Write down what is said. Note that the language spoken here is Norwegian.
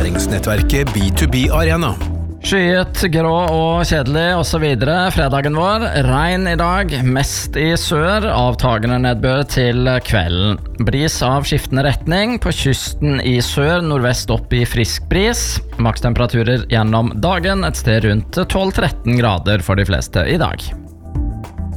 læringsnettverket B2B Arena. Skyet, grå og kjedelig og så videre. Fredagen vår, regn i dag, mest i sør, avtagende nedbør til kvelden. Bris av skiftende retning, på kysten i sør, nordvest opp i frisk bris. Makstemperaturer gjennom dagen, et sted rundt 12-13 grader for de fleste i dag.